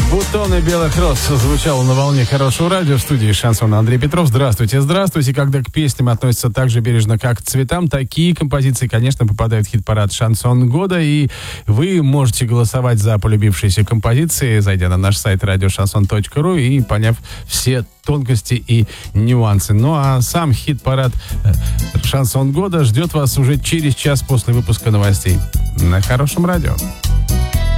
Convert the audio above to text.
«Бутоны белых роз» звучало на волне хорошего радио. В студии «Шансон» Андрей Петров. Здравствуйте, здравствуйте. Когда к песням относятся так же бережно, как к цветам, такие композиции, конечно, попадают в хит-парад «Шансон года». И вы можете голосовать за полюбившиеся композиции, зайдя на наш сайт радиошансон.ру и поняв все тонкости и нюансы. Ну а сам хит-парад «Шансон года» ждет вас уже через час после выпуска новостей на хорошем радио.